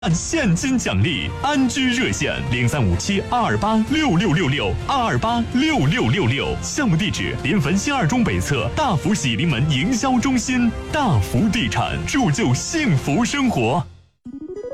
现金奖励，安居热线035722866662286666，项目地址临汾新二中北侧大福喜临门营销中心。大福地产，铸就幸福生活。